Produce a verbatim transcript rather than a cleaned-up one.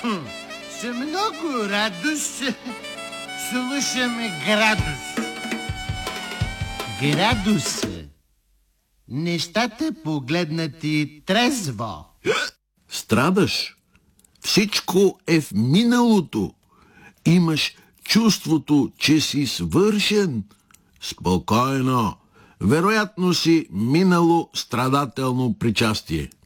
С много радост слушаме градус. Градус. Нещата погледнати трезво. Страдаш. Всичко е в миналото. Имаш чувството, че си свършен. Спокойно. Вероятно си минало страдателно причастие.